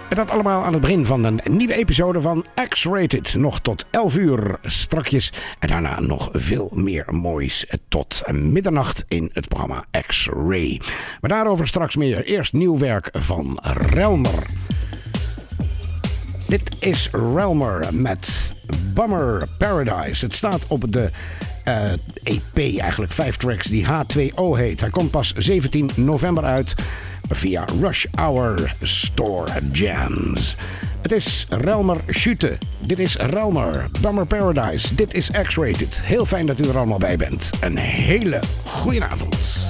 En dat allemaal aan het begin van een nieuwe episode van X-Rated. Nog tot 11 uur strakjes. En daarna nog veel meer moois tot middernacht in het programma X-Ray. Maar daarover straks meer. Eerst nieuw werk van Relmer. Dit is Relmer met Bummer Paradise. Het staat op de EP, eigenlijk 5 tracks, die H2O heet. Hij komt pas 17 november uit via Rush Hour Store Jams. Het is Relmer Schütte. Dit is Relmer, Bummer Paradise. Dit is X-Rated. Heel fijn dat u er allemaal bij bent. Een hele goeie avond.